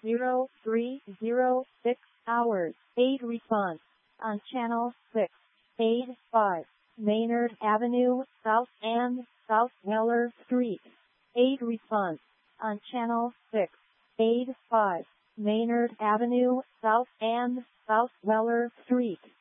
0306 hours. Aid response on channel 6. Aid 5. Maynard Avenue, South and South Weller Street. Aid response on channel 6. Aid 5. Maynard Avenue, South and South Weller Street.